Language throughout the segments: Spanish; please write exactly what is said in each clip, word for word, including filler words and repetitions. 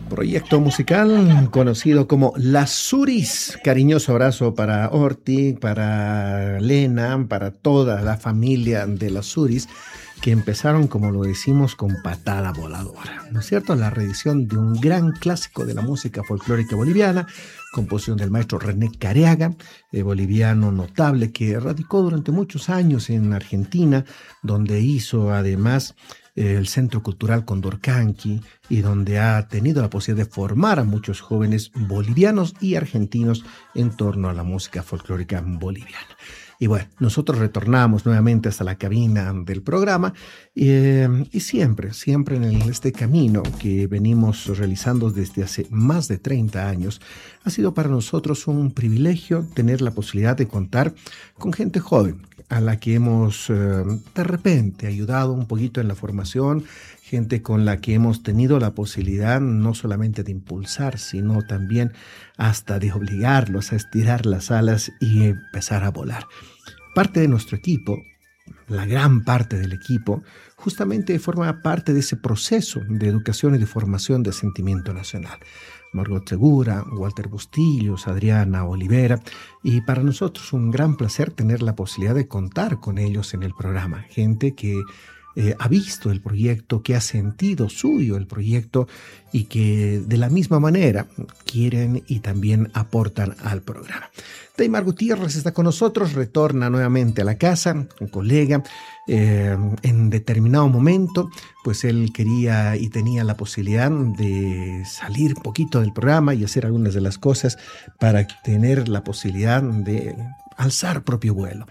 Proyecto musical conocido como Las Suris. Cariñoso abrazo para Orti, para Lena, para toda la familia de Las Suris, que empezaron, como lo decimos, con patada voladora, ¿no es cierto? La reedición de un gran clásico de la música folclórica boliviana, composición del maestro René Careaga, eh, boliviano notable que radicó durante muchos años en Argentina, donde hizo además eh, el Centro Cultural Condorcanqui y donde ha tenido la posibilidad de formar a muchos jóvenes bolivianos y argentinos en torno a la música folclórica boliviana. Y bueno, nosotros retornamos nuevamente hasta la cabina del programa eh, y siempre, siempre en el, este camino que venimos realizando desde hace más de treinta años, ha sido para nosotros un privilegio tener la posibilidad de contar con gente joven a la que hemos eh, de repente ayudado un poquito en la formación, gente con la que hemos tenido la posibilidad no solamente de impulsar, sino también hasta de obligarlos a estirar las alas y empezar a volar. Parte de nuestro equipo, la gran parte del equipo, justamente forma parte de ese proceso de educación y de formación de sentimiento nacional. Margot Segura, Walter Bustillos, Adriana Olivera, y para nosotros un gran placer tener la posibilidad de contar con ellos en el programa. Gente que eh, ha visto el proyecto, que ha sentido suyo el proyecto y que de la misma manera quieren y también aportan al programa. Deymar Gutiérrez está con nosotros, retorna nuevamente a la casa, un colega. Eh, en determinado momento, pues él quería y tenía la posibilidad de salir un poquito del programa y hacer algunas de las cosas para tener la posibilidad de alzar propio vuelo.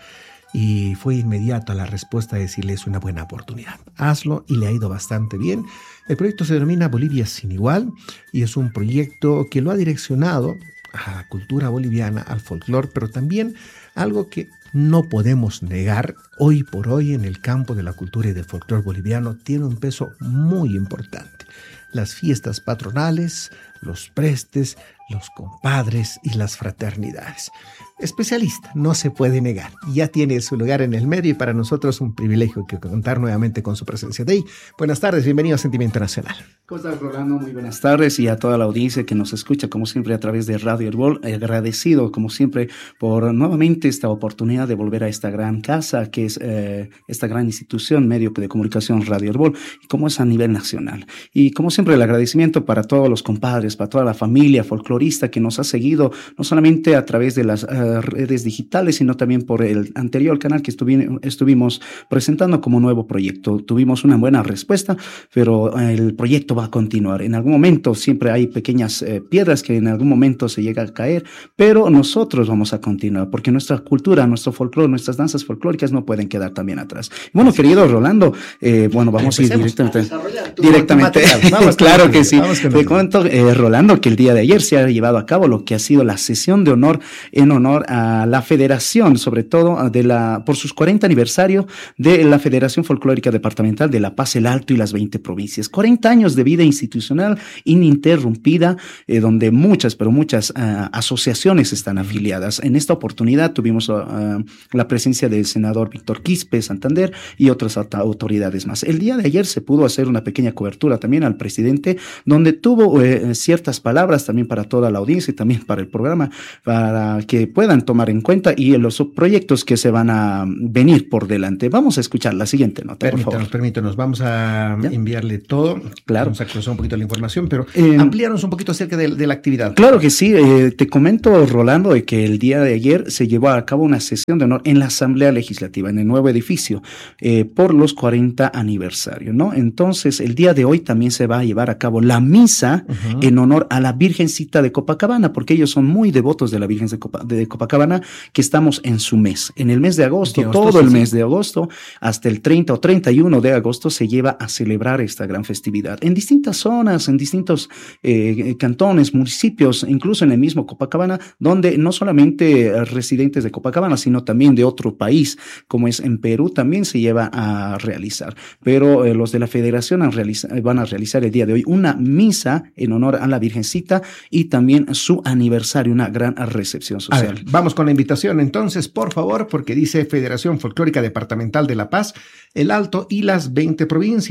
Y fue inmediato a la respuesta de decirle: es una buena oportunidad, hazlo, y le ha ido bastante bien. El proyecto se denomina Bolivia Sin Igual y es un proyecto que lo ha direccionado a la cultura boliviana, al folclore, pero también algo que no podemos negar, hoy por hoy en el campo de la cultura y del folclore boliviano tiene un peso muy importante. Las fiestas patronales, los prestes, los compadres y las fraternidades. Especialista, no se puede negar, ya tiene su lugar en el medio y para nosotros un privilegio que contar nuevamente con su presencia. Dey, buenas tardes, bienvenido a Sentimiento Nacional. ¿Cómo estás, Rolando? Muy buenas tardes, y a toda la audiencia que nos escucha como siempre a través de Radio Herbol. Agradecido como siempre por nuevamente esta oportunidad de volver a esta gran casa que es eh, esta gran institución, medio de comunicación Radio Herbol, y como es a nivel nacional. Y como siempre el agradecimiento para todos los compadres, para toda la familia folclorista que nos ha seguido, no solamente a través de las uh, redes digitales, sino también por el anterior canal que estuvi- estuvimos presentando como nuevo proyecto. Tuvimos una buena respuesta, pero el proyecto va a continuar. En algún momento siempre hay pequeñas eh, piedras que en algún momento se llega a caer, pero nosotros vamos a continuar porque nuestra cultura, nuestro folclore, nuestras danzas folclóricas no pueden quedar también atrás. Bueno, querido Rolando, eh, bueno, vamos a ir directamente. Tu, directamente. Tu vamos claro que sí. Te cuento, eh, Rolando, que el día de ayer se ha llevado a cabo lo que ha sido la sesión de honor en honor a la Federación, sobre todo de la por sus cuarenta aniversario de la Federación Folclórica Departamental de La Paz, el Alto y las veinte provincias. cuarenta años de vida institucional ininterrumpida, eh, donde muchas, pero muchas uh, asociaciones están afiliadas. En esta oportunidad tuvimos uh, la presencia del senador Víctor Quispe, Santander, y otras autoridades más. El día de ayer se pudo hacer una pequeña cobertura también al presidente, donde tuvo eh, ciertas palabras también para toda la audiencia y también para el programa, para que puedan tomar en cuenta y los proyectos que se van a venir por delante. Vamos a escuchar la siguiente nota, permítanos, por favor. Permítanos, vamos a ¿Ya? enviarle todo. Claro. Vamos a cruzar un poquito la información, pero eh, amplíanos un poquito acerca de, de la actividad. Claro que sí. Eh, te comento, Rolando, de que el día de ayer se llevó a cabo una sesión de honor en la Asamblea Legislativa, en el nuevo edificio, eh, por los cuarenta aniversarios, ¿no? Entonces, el día de hoy también se va a llevar a cabo la misa uh-huh. en honor a la Virgencita de Copacabana, porque ellos son muy devotos de la Virgen de, Copa, de Copacabana, que estamos en su mes. En el mes de agosto, de agosto todo sí, el mes sí. de agosto, hasta el treinta o treinta y uno de agosto se lleva a celebrar esta gran festividad. En distintas zonas, en distintos eh, cantones, municipios, incluso en el mismo Copacabana, donde no solamente residentes de Copacabana, sino también de otro país, como es en Perú, también se lleva a realizar. Pero eh, los de la Federación han realiza, van a realizar el día de hoy una misa en honor a la Virgencita y también su aniversario, una gran recepción social. A ver, vamos con la invitación entonces, por favor, porque dice Federación Folclórica Departamental de La Paz, el Alto y las veinte provincias.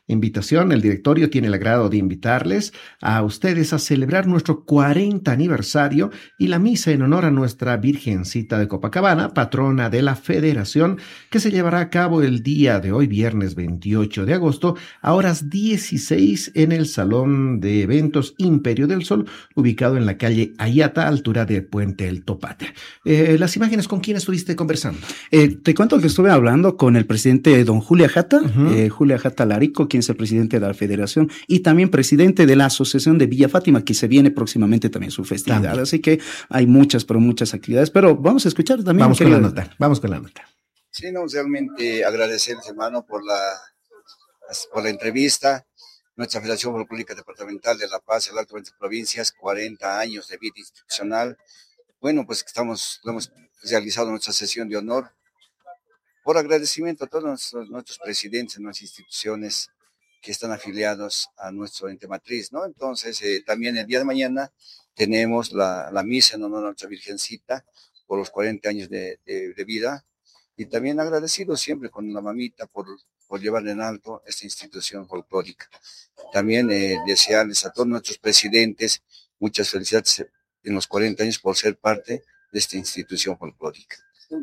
invitación, el directorio tiene el agrado de invitarles a ustedes a celebrar nuestro cuarenta aniversario y la misa en honor a nuestra Virgencita de Copacabana, patrona de la Federación, que se llevará a cabo el día de hoy, viernes veintiocho de agosto, a horas dieciséis en el Salón de Eventos Imperio del Sol, ubicado en la calle Ayata, altura de Puente El Topate. Eh, las imágenes, ¿con quién estuviste conversando? Eh, te cuento que estuve hablando con el presidente don Julia Jata, uh-huh. eh, Julia Jata Larico, quien es el presidente de la Federación y también presidente de la Asociación de Villa Fátima, que se viene próximamente también su festividad. También. Así que hay muchas, pero muchas actividades. Pero vamos a escuchar también. Vamos con la nota. Vamos con la nota. Sí, no, realmente agradecer, hermano, por la, por la entrevista. Nuestra Federación Folclórica Departamental de La Paz, el Alto de Provincias, cuarenta años de vida institucional. Bueno, pues estamos, hemos realizado nuestra sesión de honor por agradecimiento a todos nuestros, nuestros presidentes, nuestras instituciones que están afiliados a nuestro ente matriz, ¿no? Entonces, eh, también el día de mañana tenemos la, la misa en honor a nuestra Virgencita por los cuarenta años de, de, de vida, y también agradecido siempre con la mamita por, por llevar en alto esta institución folclórica. También eh, desearles a todos nuestros presidentes muchas felicidades en los cuarenta años por ser parte de esta institución folclórica.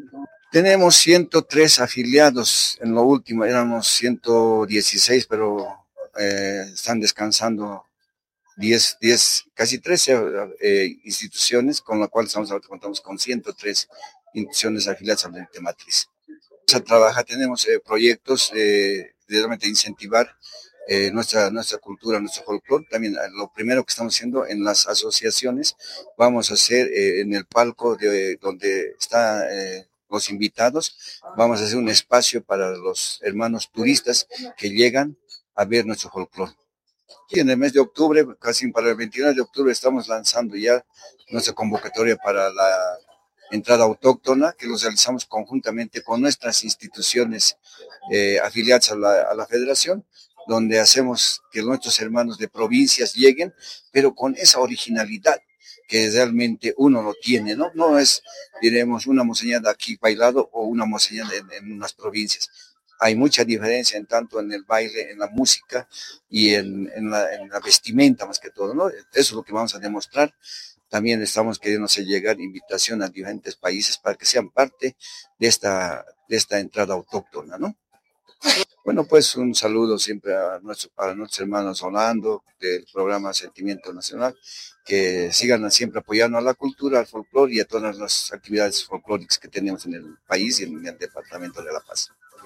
Tenemos ciento tres afiliados, en lo último éramos ciento dieciséis, pero eh, están descansando diez, diez, casi trece eh, instituciones, con la cual estamos ahora contamos con ciento tres instituciones afiliadas al ente matriz. Vamos a trabajar, tenemos eh, proyectos eh, de realmente incentivar eh, nuestra, nuestra cultura, nuestro folclore. También eh, lo primero que estamos haciendo en las asociaciones, vamos a hacer eh, en el palco de, donde está... Eh, los invitados, vamos a hacer un espacio para los hermanos turistas que llegan a ver nuestro folclore. Y en el mes de octubre, casi para el veintiuno de octubre, estamos lanzando ya nuestra convocatoria para la entrada autóctona, que los realizamos conjuntamente con nuestras instituciones eh, afiliadas a la, a la Federación, donde hacemos que nuestros hermanos de provincias lleguen, pero con esa originalidad que realmente uno lo tiene, ¿no? No es, diremos, una monseñada aquí bailado o una monseñada en, en unas provincias. Hay mucha diferencia en tanto en el baile, en la música y en, en, la, en la vestimenta más que todo, ¿no? Eso es lo que vamos a demostrar. También estamos queriendo hacer llegar invitación a diferentes países para que sean parte de esta, de esta entrada autóctona, ¿no? Bueno, pues un saludo siempre a, nuestro, a nuestros hermanos Orlando del programa Sentimiento Nacional, que sigan siempre apoyando a la cultura, al folclore y a todas las actividades folclóricas que tenemos en el país y en el departamento de La Paz.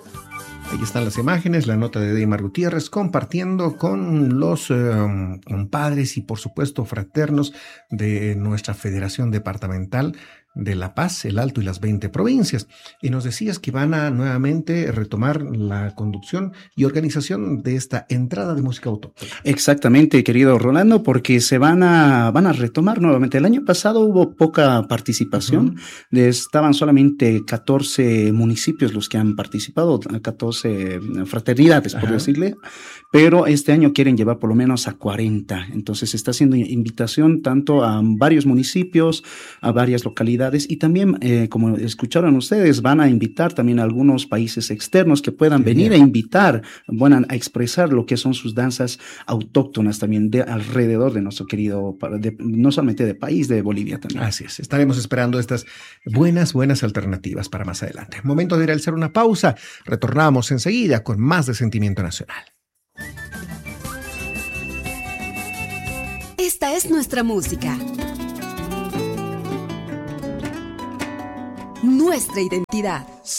Ahí están las imágenes, la nota de Deimar Gutiérrez compartiendo con los eh, compadres y por supuesto fraternos de nuestra Federación Departamental de La Paz, el Alto y las veinte provincias. Y nos decías que van a nuevamente retomar la conducción y organización de esta entrada de música autóctona. Exactamente, querido Rolando, porque se van a, van a retomar nuevamente. El año pasado hubo poca participación, uh-huh. Estaban solamente catorce municipios los que han participado, catorce fraternidades, por Ajá. decirle, pero este año quieren llevar por lo menos a cuarenta. Entonces se está haciendo invitación tanto a varios municipios, a varias localidades, y también, eh, como escucharon ustedes, van a invitar también a algunos países externos que puedan sí, venir bien. a invitar, van a expresar lo que son sus danzas autóctonas también de alrededor de nuestro querido, de, no solamente de país, de Bolivia también. Así es, estaremos esperando estas buenas, buenas alternativas para más adelante. Momento de realizar una pausa, retornamos enseguida con más de Sentimiento Nacional. Esta es nuestra música. Nuestra identidad.